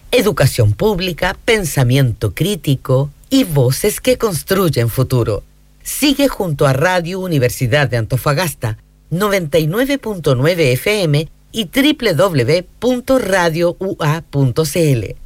Educación pública, pensamiento crítico y voces que construyen futuro. Sigue junto a Radio Universidad de Antofagasta, 99.9 FM y www.radioua.cl.